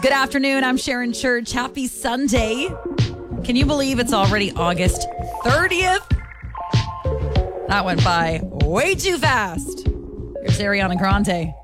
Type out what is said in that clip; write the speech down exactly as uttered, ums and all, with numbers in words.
Good afternoon. I'm Sharon Church. Happy Sunday. Can you believe it's already August thirtieth? That went by way too fast. Here's Ariana Grande.